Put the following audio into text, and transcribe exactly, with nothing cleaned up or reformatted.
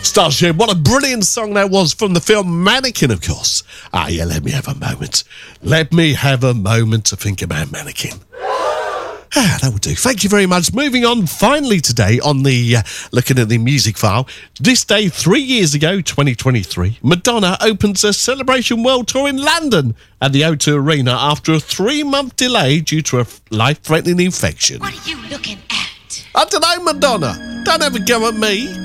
Starship, what a brilliant song that was from the film Mannequin, of course. Ah, yeah, let me have a moment. Let me have a moment to think about Mannequin. Ah, that will do. Thank you very much. Moving on, finally today on the, uh, looking at the music file. This day, three years ago, twenty twenty-three, Madonna opens a Celebration World Tour in London at the O two Arena after a three-month delay due to a life-threatening infection. What are you looking at? I don't know, Madonna. Don't ever go at me.